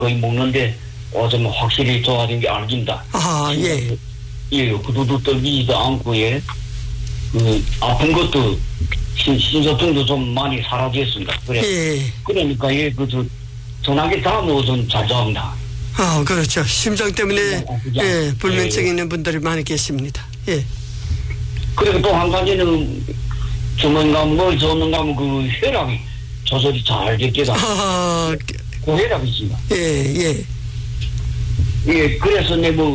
거의 먹는데 좀 확실히 좋아진 게 알긴다. 아, 예. 예, 후두두 떨리지도 않고, 예. 아픈 것도, 신소통도 좀 많이 사라졌습니다. 그래. 예. 그러니까, 예, 전화기 다 뭐좀 잘 잡니다. 아, 그렇죠. 심장 때문에, 예, 불면증 있는 분들이 많이 계십니다. 예. 그리고 또 한 가지는, 조만간 저는가면 혈압이 조절이 잘 됐겠다. 아, 그 혈압이 있습니다. 예. 예, 그래서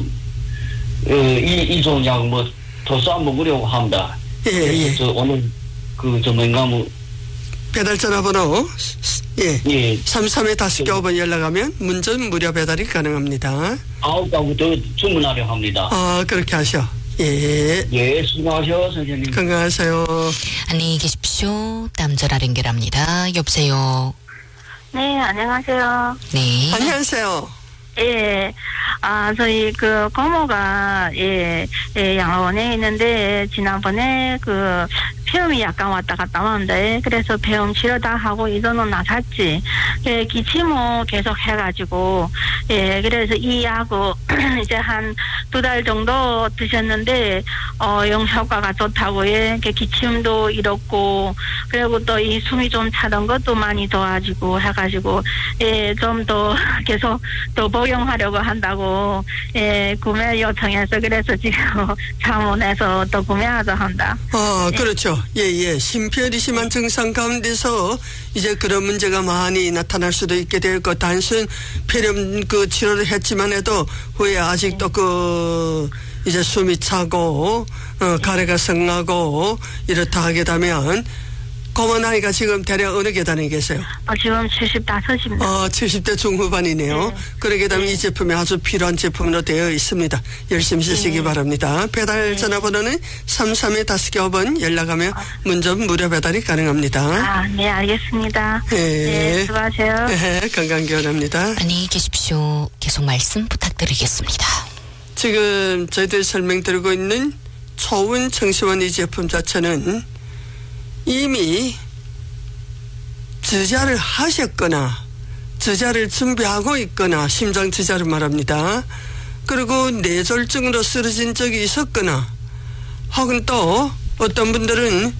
이종약 더 싸먹으려고 합니다. 예. 그래서 오늘 조만간 배달 전화번호, 예. 33-5번 연락하면 문전 무료 배달이 가능합니다. 9가구 더 주문하려 합니다. 아, 그렇게 하셔. 예. 예, 수고하셔, 선생님. 건강하세요. 안녕히 계십시오. 남자라 랭겔합니다. 여보세요. 네, 안녕하세요. 네. 안녕하세요. 예, 저희 고모가, 양로원에 있는데, 지난번에 폐렴이 약간 왔다 갔다 왔는데, 그래서 폐렴 치료 다 하고, 이거는 나갔지. 기침을 계속 해가지고, 그래서 이 약을 이제 한 2달 정도 드셨는데, 영 효과가 좋다고, 기침도 잃었고, 그리고 또 이 숨이 좀 차던 것도 많이 좋아지고 해가지고, 좀 더 계속 더 복용하려고 한다고, 구매 요청해서 그래서 지금 자문해서 또 구매하자 한다. 그렇죠. 예. 심폐열이 심한 증상 가운데서 이제 그런 문제가 많이 나타날 수도 있게 되고, 단순 폐렴 치료를 했지만 해도 후에 아직도 이제 숨이 차고, 가래가 성하고, 이렇다 하게 되면, 고모 나이가 지금 대략 어느 계단에 계세요? 지금 75입니다. 70대 중후반이네요. 네. 그러게 되면 이 제품이 아주 필요한 제품으로 되어 있습니다. 열심히 쓰시기 바랍니다. 배달 전화번호는 33-5번 연락하면 문전 무료 배달이 가능합니다. 네, 알겠습니다. 네, 수고하세요. 네, 건강 기원합니다. 안녕히 계십시오. 계속 말씀 부탁드리겠습니다. 지금 저희들이 설명드리고 있는 초운 청시원 이 제품 자체는 이미 저자를 하셨거나 저자를 준비하고 있거나 심장 저자를 말합니다. 그리고 뇌졸중으로 쓰러진 적이 있었거나 혹은 또 어떤 분들은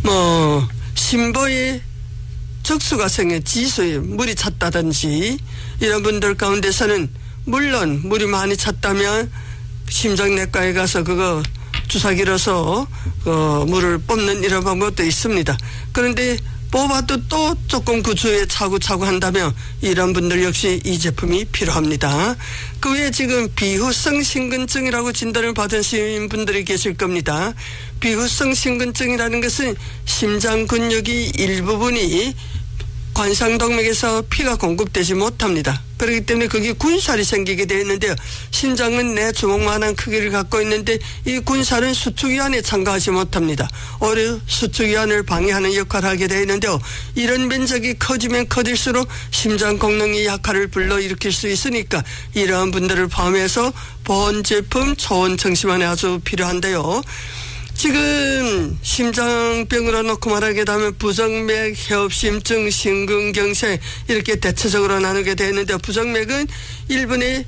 심보에 적수가 생겨 지수에 물이 찼다든지 이런 분들 가운데서는 물론 물이 많이 찼다면 심장내과에 가서 그거 주사기로서 물을 뽑는 이런 방법도 있습니다. 그런데 뽑아도 또 조금 그 주위에 차고 한다면 이런 분들 역시 이 제품이 필요합니다. 그 외에 지금 비후성 심근증이라고 진단을 받으신 분들이 계실 겁니다. 비후성 심근증이라는 것은 심장 근육이 일부분이 관상동맥에서 피가 공급되지 못합니다. 그렇기 때문에 거기 군살이 생기게 되어 있는데요. 심장은 내 주먹만한 크기를 갖고 있는데 이 군살은 수축위안에 참가하지 못합니다. 오히려 수축위안을 방해하는 역할을 하게 되어 있는데요. 이런 면적이 커지면 커질수록 심장功能이 약화를 불러일으킬 수 있으니까 이러한 분들을 포함해서 보온 제품 초원 청심환에 아주 필요한데요. 지금 심장병으로 놓고 말하게 되면 부정맥, 협심증, 심근경색 이렇게 대체적으로 나누게 되는데 부정맥은 1분에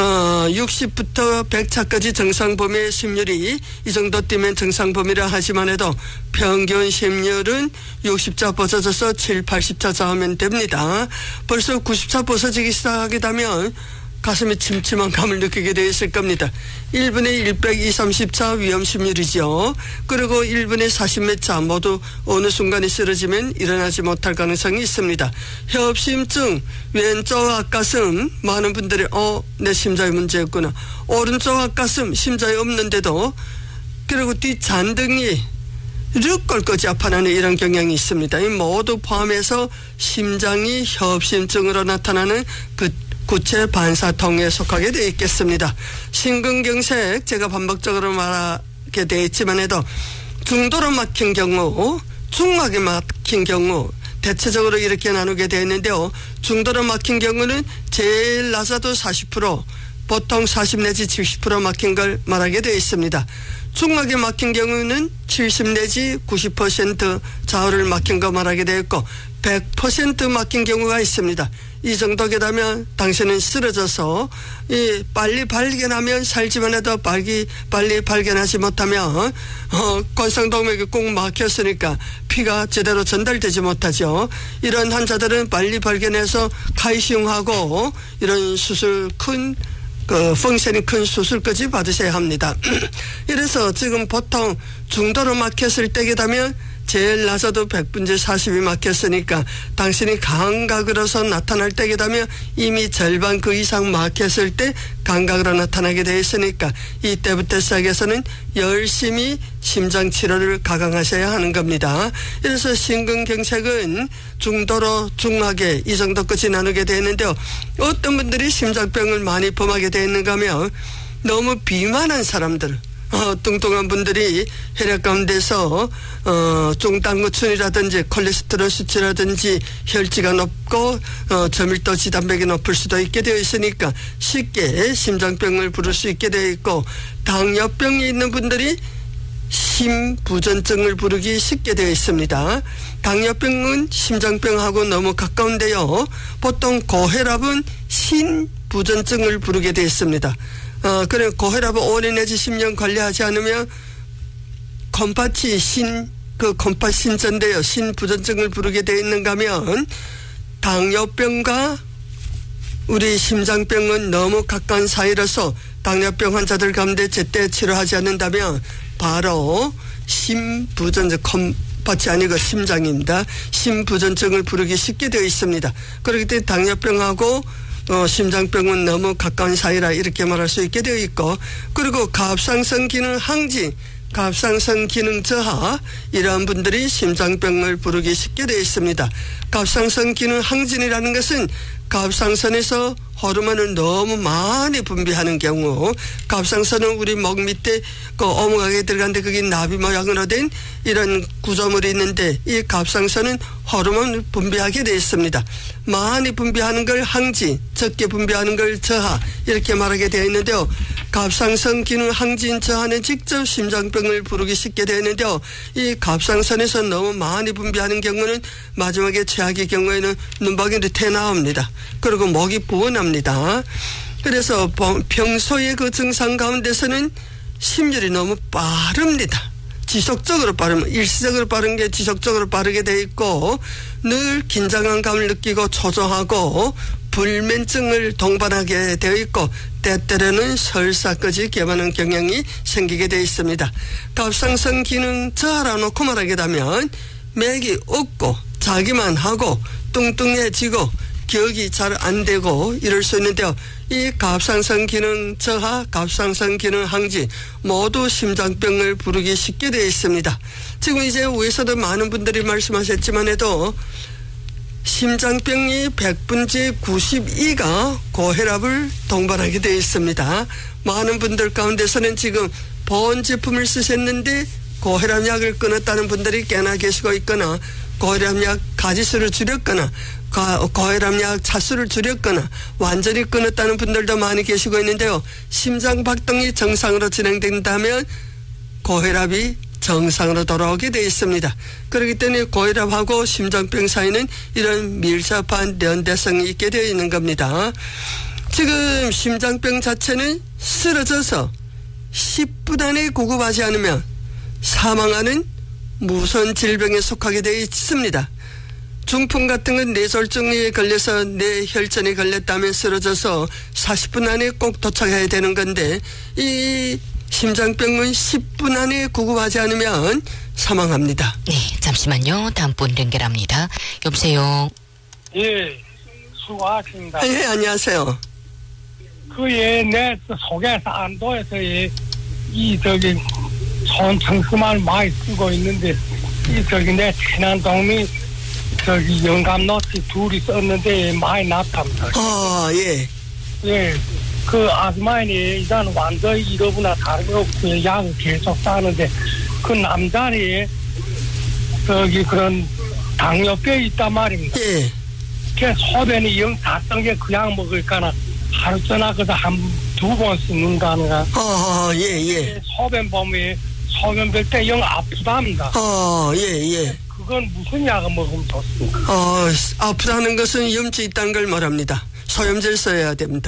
60부터 100차까지 정상 범위의 심률이 이 정도 뛰면 정상 범위라 하지만 해도 평균 심률은 60차 벗어져서 7, 80차 좌우면 됩니다. 벌써 90차 벗어지기 시작하게 되면 가슴에 침침한 감을 느끼게 되어 있을 겁니다. 1분에 100, 2, 30차 위험심률이죠. 그리고 1분에 40몇 차 모두 어느 순간에 쓰러지면 일어나지 못할 가능성이 있습니다. 협심증, 왼쪽 앞가슴 많은 분들이 내 심장에 문제였구나. 오른쪽 앞가슴 심장이 없는데도 그리고 뒷잔등이 르꼴까지 아파하는 이런 경향이 있습니다. 이 모두 포함해서 심장이 협심증으로 나타나는 구체 반사통에 속하게 되어 있겠습니다. 심근경색 제가 반복적으로 말하게 되어 있지만 해도 중도로 막힌 경우, 중하게 막힌 경우 대체적으로 이렇게 나누게 되어 있는데요. 중도로 막힌 경우는 제일 낮아도 40%, 보통 40 내지 70% 막힌 걸 말하게 되어 있습니다. 중하게 막힌 경우는 70 내지 90% 좌우를 막힌 거 말하게 되어 있고 100% 막힌 경우가 있습니다. 이 정도게 되면 당신은 쓰러져서 빨리 발견하면 살지만 해도 빨리 발견하지 못하면 권상동맥이 꼭 막혔으니까 피가 제대로 전달되지 못하죠. 이런 환자들은 빨리 발견해서 카이시움하고 이런 수술 펑션이 큰 수술까지 받으셔야 합니다. 이래서 지금 보통 중도로 막혔을 때게 되면 제일 낮아도 100분의 40이 막혔으니까 당신이 감각으로서 나타날 때게 되면 이미 절반 그 이상 막혔을 때 감각으로 나타나게 되어 있으니까 이때부터 시작해서는 열심히 심장 치료를 가강하셔야 하는 겁니다. 그래서 심근경색은 중도로 중하게 이 정도까지 나누게 되는데요. 어떤 분들이 심장병을 많이 범하게 되는가 하면 너무 비만한 사람들, 뚱뚱한 분들이 혈액 가운데서 중胆固醇이라든지 콜레스테롤 수치라든지 혈지가 높고 저밀도 지단백이 높을 수도 있게 되어 있으니까 쉽게 심장병을 부를 수 있게 되어 있고, 당뇨병이 있는 분들이 심부전증을 부르기 쉽게 되어 있습니다. 당뇨병은 심장병하고 너무 가까운데요. 보통 고혈압은 신부전증을 부르게 되어 있습니다. 그래, 고혈압을 5년 내지 10년 관리하지 않으면 컴파신전인데요. 신부전증을 부르게 되어 있는가 하면 당뇨병과 우리 심장병은 너무 가까운 사이라서 당뇨병 환자들 가운데 제때 치료하지 않는다면 바로 심부전증, 컴파치 아니고 심장입니다. 심부전증을 부르기 쉽게 되어 있습니다. 그렇기 때문에 당뇨병하고 심장병은 너무 가까운 사이라 이렇게 말할 수 있게 되어 있고, 그리고 갑상선 기능 항진, 갑상선 기능 저하, 이러한 분들이 심장병을 부르기 쉽게 되어 있습니다. 갑상선 기능 항진이라는 것은 갑상선에서 호르몬을 너무 많이 분비하는 경우, 갑상선은 우리 목 밑에 오목하게 들어가는데 그게 나비 모양으로 된 이런 구조물이 있는데 이 갑상선은 호르몬을 분비하게 되어 있습니다. 많이 분비하는 걸 항진, 적게 분비하는 걸 저하 이렇게 말하게 되어 있는데요. 갑상선 기능 항진 저하는 직접 심장병을 부르기 쉽게 되어 있는데요. 이 갑상선에서 너무 많이 분비하는 경우는 마지막에 최악의 경우에는 눈박이로 튀어나옵니다. 그리고 목이 부어납니다. 그래서 평소에 그 증상 가운데서는 심혈이 너무 빠릅니다. 지속적으로 빠르면 일시적으로 빠른 게 지속적으로 빠르게 돼 있고, 늘 긴장한 감을 느끼고 초조하고 불면증을 동반하게 되어 있고, 때때로는 설사까지 기험하는 경향이 생기게 되어 있습니다. 갑상선 기능 저하라 놓고 말하게 되면 맥이 없고 자기만 하고 뚱뚱해지고 기억이 잘 안 되고 이럴 수 있는데요. 이 갑상선 기능 저하, 갑상선 기능 항진 모두 심장병을 부르기 쉽게 되어 있습니다. 지금 이제 위에서도 많은 분들이 말씀하셨지만 해도 심장병이 100분의 92가 고혈압을 동반하게 되어 있습니다. 많은 분들 가운데서는 지금 보온 제품을 쓰셨는데 고혈압약을 끊었다는 분들이 꽤나 계시고 있거나, 고혈압약 가지수를 줄였거나 고혈압약 차수를 줄였거나 완전히 끊었다는 분들도 많이 계시고 있는데요. 심장 박동이 정상으로 진행된다면 고혈압이 정상으로 돌아오게 되어 있습니다. 그렇기 때문에 고혈압하고 심장병 사이는 이런 밀접한 연대성이 있게 되어 있는 겁니다. 지금 심장병 자체는 쓰러져서 10분 안에 구급하지 않으면 사망하는 무서운 질병에 속하게 되어 있습니다. 중풍 같은 건 뇌졸중에 걸려서 뇌혈전에 걸렸다면 쓰러져서 40분 안에 꼭 도착해야 되는 건데, 이 심장병은 10분 안에 구급하지 않으면 사망합니다. 네, 잠시만요. 다음 분 연결합니다. 여보세요. 예, 수고하십니다. 예, 안녕하세요. 내 속에서 안도에서 천청수만 많이 쓰고 있는데, 내 친한 동미 영감노치 둘이 썼는데 많이 낫답니다. 예. 예, 그 아스마인이 일단 완전히 이러구나 다름없고 약을 계속 싸는데, 그 남자리 그런 당뇨병이 있단 말입니다. 예. 걔 소변이 영 닿던 게 그냥 먹을까나 하루 전화 그래서 두 번씩 눈가는가. 예. 소변 보면 소변 볼 때 영 아프답니다. 예. 그거 그건 무슨 약을 먹으면 좋습니까? 아프다는 것은 염증 있다는 걸 말합니다. 소염제를 써야 됩니다.